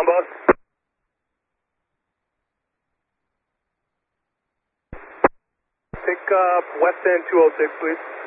on, boss. Pick up West End 206, please.